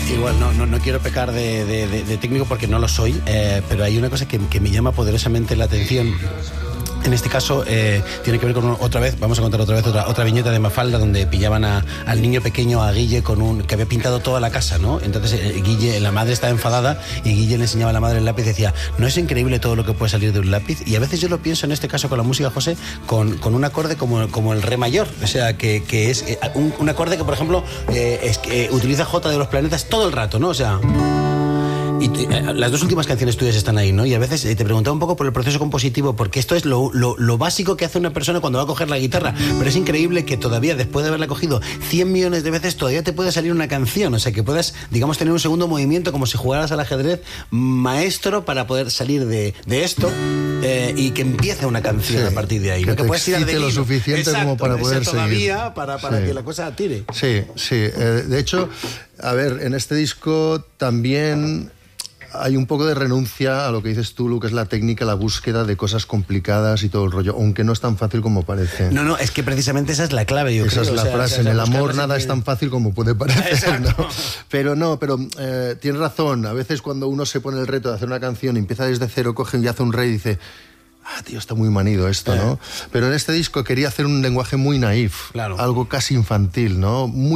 Igual, no quiero pecar de técnico porque no lo soy, pero hay una cosa que me llama poderosamente la atención. En este caso tiene que ver con otra vez, vamos a contar otra vez otra viñeta de Mafalda, donde pillaban al niño pequeño, a Guille, que había pintado toda la casa, ¿no? Entonces Guille, la madre estaba enfadada y Guille le enseñaba a la madre el lápiz y decía, ¿no es increíble todo lo que puede salir de un lápiz? Y a veces yo lo pienso en este caso con la música, José, con un acorde como el re mayor, o sea, que es un acorde que, por ejemplo, utiliza J de los planetas todo el rato, ¿no? O sea... Y las dos últimas canciones tuyas están ahí, ¿no? Y a veces te preguntaba un poco por el proceso compositivo, porque esto es lo básico que hace una persona cuando va a coger la guitarra, pero es increíble que todavía, después de haberla cogido 100 millones de veces, todavía te puede salir una canción, o sea, que puedas, digamos, tener un segundo movimiento como si jugaras al ajedrez maestro para poder salir de esto y que empiece una canción a partir de ahí. Que ¿no? Que puedes tirar de lo suficiente como para poder seguir. Para que la cosa tire. Sí. De hecho, a ver, en este disco también... hay un poco de renuncia a lo que dices tú, lo que es la técnica, la búsqueda de cosas complicadas y todo el rollo, aunque no es tan fácil como parece. No, es que precisamente esa es la clave, yo creo. Esa es la frase, en el amor nada es tan fácil como puede parecer, ¿no? Pero tienes razón, a veces cuando uno se pone el reto de hacer una canción y empieza desde cero, coge y hace un re y dice... tío, está muy manido esto, ¿no? Pero en este disco quería hacer un lenguaje muy naif, claro. Algo casi infantil, ¿no? Muy